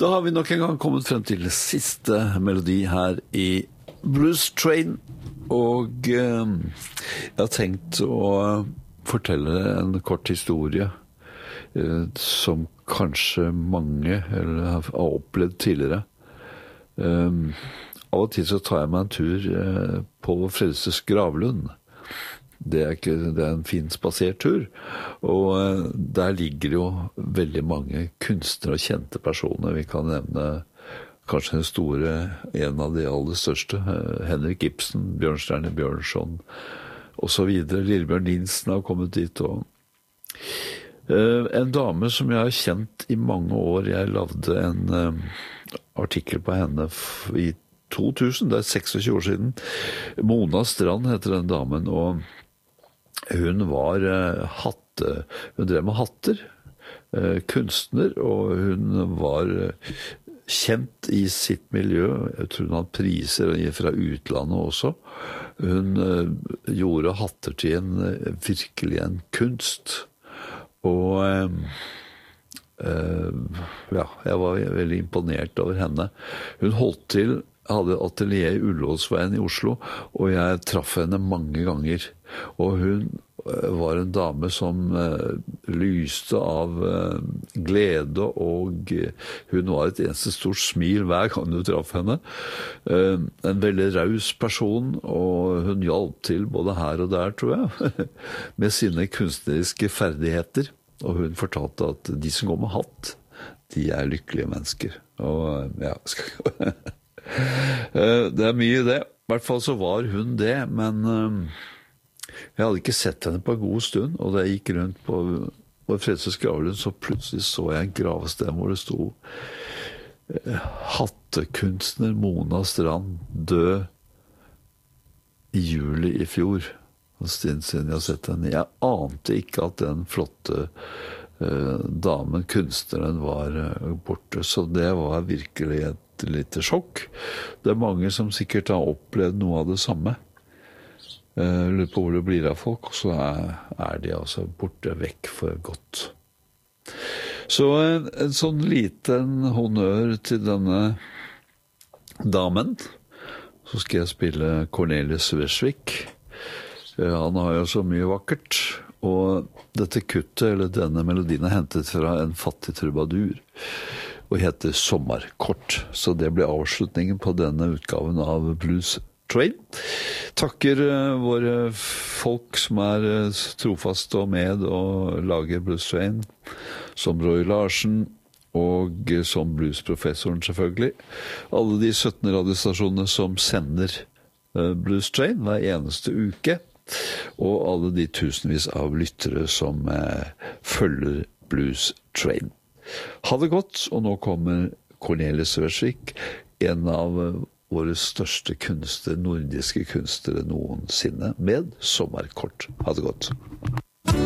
Da har vi nok en gang kommet frem til siste melodi her i Blues Train, og jeg har tenkt å fortelle en kort historie som kanskje mange har opplevd tidligere. Av og til så tar jeg meg en tur på Frelses gravlund. Det er en fin spasertur, og der ligger jo veldig mange kunstnere og kjente personer. Vi kan nevne kanskje den store, en av de aller største, Henrik Ibsen, Bjørnstjerne Bjørnson, og så videre. Lillebjørn Nilsen har kommet dit, og en dame som jeg har kjent i mange år. Jeg lavde en artikkel på henne i 2000, det er 26 år siden. Mona Strand heter den damen, og hun var hun drev med hatter, kunstner, og hun var kjent i sitt miljø. Jeg tror hun hadde priser fra utlandet også. Hun gjorde hatter til virkelig en kunst. Og ja, jeg var veldig imponert over henne. Hun hadde atelier i Ullevålsveien i Oslo, og jeg traff henne mange ganger. Og hun var en dame som lyste av glede, og hun var et eneste stort smil hver gang du traff henne. En veldig raus person, og hun hjalp til både her og der, tror jeg, med sine kunstneriske ferdigheter. Og hun fortalte at de som går med hatt, de er lykkelige mennesker. Og ja, det er mye det. I hvert fall så var hun det, men jeg hadde ikke sett henne på en god stund, og da jeg gikk rundt på Frelses gravlund, så plutselig så jeg en gravsted hvor det stod hattekunstner Mona Strand død i juli i fjor. Siden jeg har sett henne. Jeg ante ikke at den flotte damen, kunstneren, var borte, så det var virkelig et lite sjokk. Det er mange som sikkert har opplevd noe av det samme. Lurer på hvor det blir av folk, og så er de altså borte vekk for godt. Så en sånn liten honnør til denne damen. Så skal jeg spille Cornelis Vreeswijk. Han har jo så mye vakkert, og dette kuttet, eller denne melodien, er hentet fra en fattig trubadur, og heter Sommarkort. Så det ble avslutningen på denne utgaven av Blues Train. Takker våre folk som er trofaste og med og lager Blues Train, som Roy Larsen, og som bluesprofessoren selvfølgelig. Alle de 17 radiostasjonene som sender Blues Train hver eneste uke, og alle de tusenvis av lyttere som følger Blues Train. Ha det godt, og nå kommer Cornelis Vreeswijk, en av våre største nordiske kunstnere noensinne, med Sommarkort. Ha det godt.